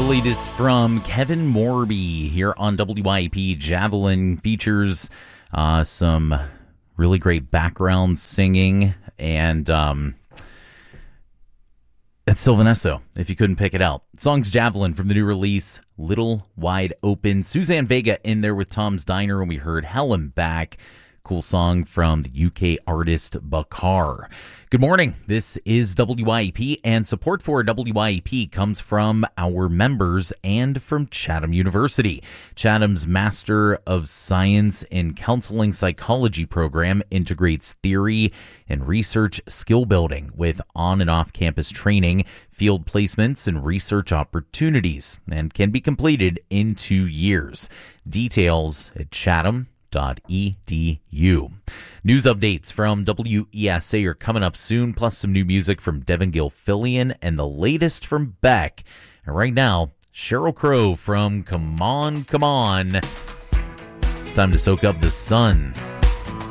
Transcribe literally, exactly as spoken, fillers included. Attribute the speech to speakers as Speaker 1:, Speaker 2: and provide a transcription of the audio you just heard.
Speaker 1: the latest from Kevin Morby here on W I P. Javelin features uh, some really great background singing, and um, that's Sylvanesso, if you couldn't pick it out. Song's Javelin from the new release, Little Wide Open. Suzanne Vega in there with Tom's Diner, and we heard Helen Back. Cool song from the U K artist Bakar. Good morning. This is W I P, and support for W I P comes from our members and from Chatham University. Chatham's Master of Science in Counseling Psychology program integrates theory and research skill building with on and off campus training, field placements, and research opportunities, and can be completed in two years. Details at chatham dot e d u. News updates from W E S A are coming up soon, plus some new music from Devin Gilfillian and the latest from Beck. And right now, Sheryl Crow from Come On, Come On. It's time to soak up the sun.